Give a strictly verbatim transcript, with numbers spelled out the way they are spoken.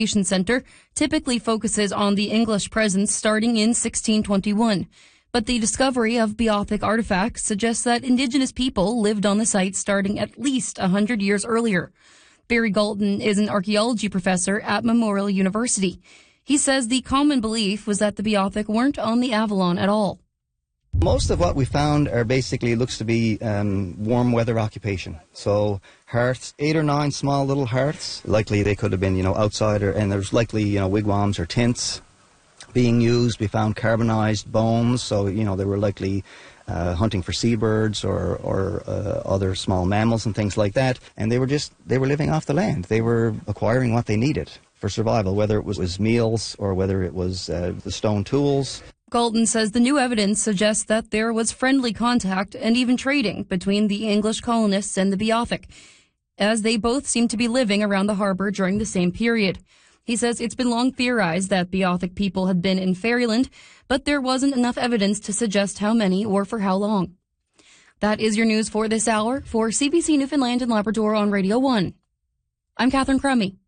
Center typically focuses on the English presence starting in sixteen twenty-one. But the discovery of Beothuk artifacts suggests that indigenous people lived on the site starting at least one hundred years earlier. Barry Galton is an archaeology professor at Memorial University. He says the common belief was that the Beothuk weren't on the Avalon at all. Most of what we found are basically looks to be um, warm weather occupation. So hearths, eight or nine small little hearths. Likely they could have been, you know, outside, or, and there's likely, you know, wigwams or tents being used. We found carbonized bones, so, you know, they were likely uh, hunting for seabirds or, or uh, other small mammals and things like that. And they were just, they were living off the land. They were acquiring what they needed for survival, whether it was, was meals or whether it was uh, the stone tools. Galton says the new evidence suggests that there was friendly contact and even trading between the English colonists and the Beothuk, as they both seem to be living around the harbor during the same period. He says it's been long theorized that Beothuk people had been in Fairyland, but there wasn't enough evidence to suggest how many or for how long. That is your news for this hour. For C B C Newfoundland and Labrador on Radio one, I'm Catherine Crummy.